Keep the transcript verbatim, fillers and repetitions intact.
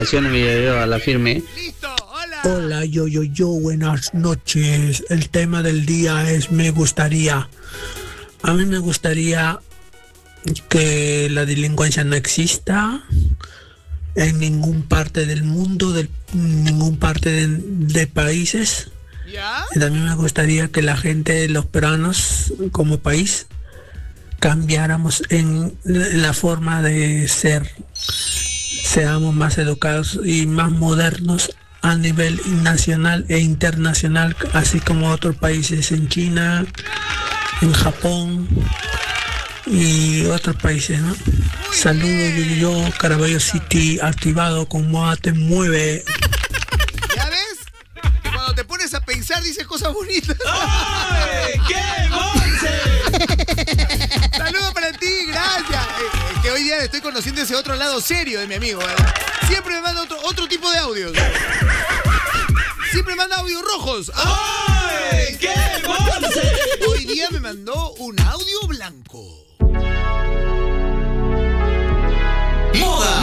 A la firme. Listo, hola. Hola, yo, yo, yo, buenas noches. El tema del día es me gustaría. A mí me gustaría que la delincuencia no exista en ningún parte del mundo, de ningún parte de, de países. ¿Ya? Y también me gustaría que la gente, los peruanos como país, cambiáramos en la forma de ser. Seamos más educados y más modernos a nivel nacional e internacional, así como otros países en China, en Japón y otros países, ¿no? Saludos, yo, yo, Caraballo City, activado con Moa Te Mueve. ¿Ya ves? Que cuando te pones a pensar dices cosas bonitas. ¡Ay, qué monse! Saludos para ti, gracias. Eh, que hoy día estoy conociendo ese otro lado serio de mi amigo, ¿verdad? Siempre me manda otro, otro tipo de audios. Siempre me manda audios rojos. ¡Ay, qué monse! Hoy día me mandó un audio blanco. Moda